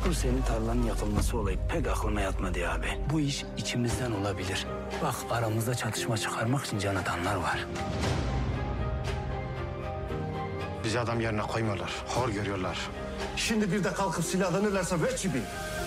Bu senin tarlanın yakılması olayı pek aklıma yatmadı abi. Bu iş içimizden olabilir. Bak aramızda çatışma çıkarmak için can atanlar var. Bizi adam yerine koymuyorlar. Hor görüyorlar. Şimdi bir de kalkıp silahlanırlarsa ver çibi.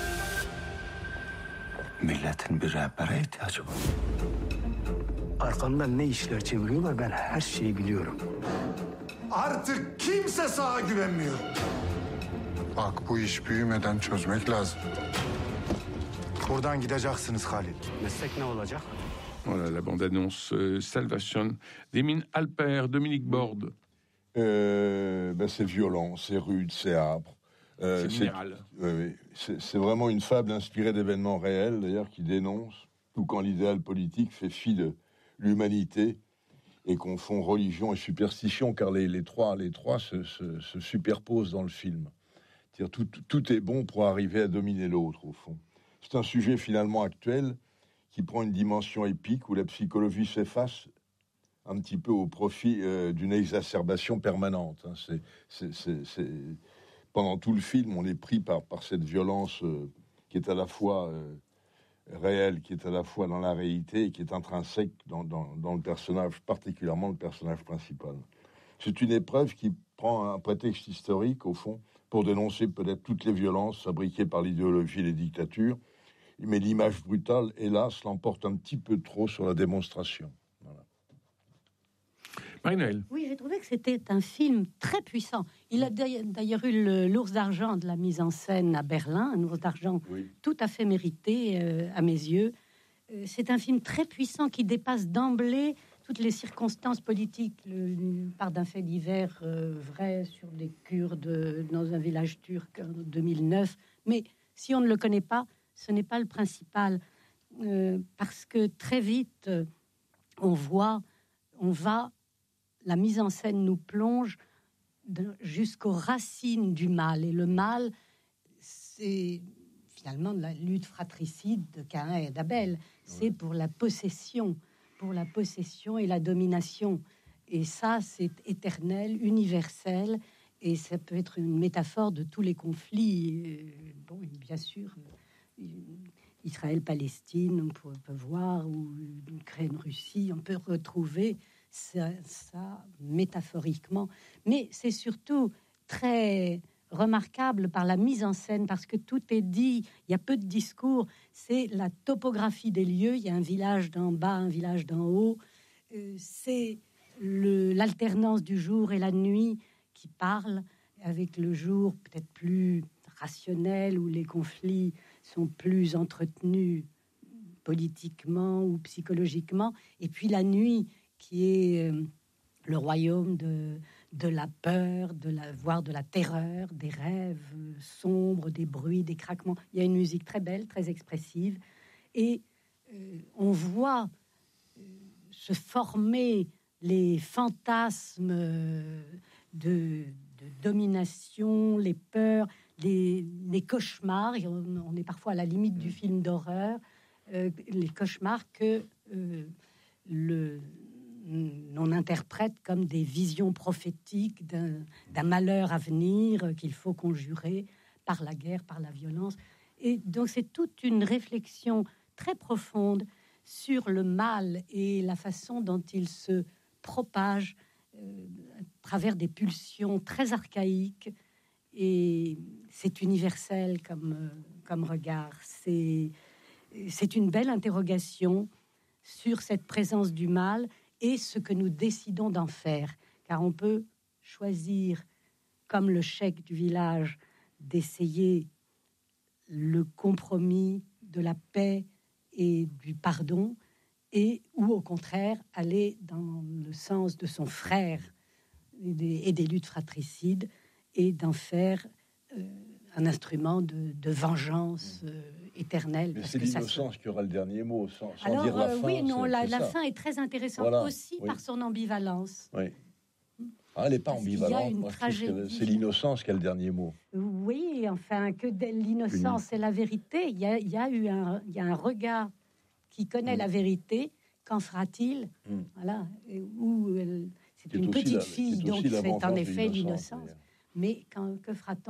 Milletin bir rehbere ihtiyacı var. Arkamda ne işler çeviriyorlar ben her şeyi biliyorum. Artık kimse sağa güvenmiyor. Bak bu iş büyümeden çözmek lazım. Buradan gideceksiniz Halil. Meslek ne olacak? Voilà la bande-annonce Salvation d'Emin Alper, Dominique Borde. C'est violent, c'est rude, c'est âpre. C'est minéral. C'est vraiment une fable inspirée d'événements réels, d'ailleurs, qui dénonce, tout quand l'idéal politique fait fi de l'humanité et confond religion et superstition, car les trois se superposent dans le film. C'est-à-dire tout est bon pour arriver à dominer l'autre, au fond. C'est un sujet finalement actuel qui prend une dimension épique où la psychologie s'efface un petit peu au profit d'une exacerbation permanente. Pendant tout le film, on est pris par cette violence qui est à la fois réelle, qui est à la fois dans la réalité et qui est intrinsèque dans le personnage, particulièrement le personnage principal. C'est une épreuve qui prend un prétexte historique, au fond, pour dénoncer peut-être toutes les violences fabriquées par l'idéologie et les dictatures, mais l'image brutale, hélas, l'emporte un petit peu trop sur la démonstration. Voilà. Marie-Noël. Oui, j'ai trouvé que c'était un film très puissant. Il a d'ailleurs eu l'ours d'argent de la mise en scène à Berlin, un ours d'argent tout à fait mérité à mes yeux. C'est un film très puissant qui dépasse d'emblée toutes les circonstances politiques. Il part d'un fait divers vrai sur des Kurdes dans un village turc en 2009. Mais si on ne le connaît pas, ce n'est pas le principal. Parce que très vite, la mise en scène nous plonge jusqu'aux racines du mal. Et le mal, c'est finalement de la lutte fratricide de Caïn et d'Abel. C'est pour la possession et la domination. Et ça, c'est éternel, universel, et ça peut être une métaphore de tous les conflits. Bien sûr, Israël-Palestine, on peut voir, ou Ukraine-Russie, on peut retrouver ça métaphoriquement. Mais c'est surtout très remarquable par la mise en scène, parce que tout est dit, il y a peu de discours, c'est la topographie des lieux, il y a un village d'en bas, un village d'en haut, c'est l'alternance du jour et la nuit qui parle, avec le jour peut-être plus rationnel, où les conflits sont plus entretenus politiquement ou psychologiquement, et puis la nuit qui est le royaume de la peur, voire de la terreur, des rêves sombres, des bruits, des craquements. Il y a une musique très belle, très expressive, et on voit se former les fantasmes de domination, les peurs, les cauchemars. On est parfois à la limite du film d'horreur, les cauchemars que on interprète comme des visions prophétiques d'un malheur à venir qu'il faut conjurer par la guerre, par la violence. Et donc c'est toute une réflexion très profonde sur le mal et la façon dont il se propage à travers des pulsions très archaïques. Et c'est universel comme regard. C'est une belle interrogation sur cette présence du mal et ce que nous décidons d'en faire. Car on peut choisir, comme le cheikh du village, d'essayer le compromis, de la paix et du pardon, ou au contraire aller dans le sens de son frère et des luttes fratricides, et d'en faire un instrument de vengeance éternelle. Mais c'est l'innocence qui aura le dernier mot, sans alors, dire la fin. Oui, non, la fin est très intéressante, voilà, aussi par son ambivalence. Oui. Elle n'est pas ambivalente. Moi, je trouve que c'est l'innocence qui a le dernier mot. Oui, enfin, que l'innocence et la vérité. Il y a un regard qui connaît la vérité. Qu'en fera-t-il? Voilà. C'est une petite fille, donc c'est en effet l'innocence. Mais que fera-t-on?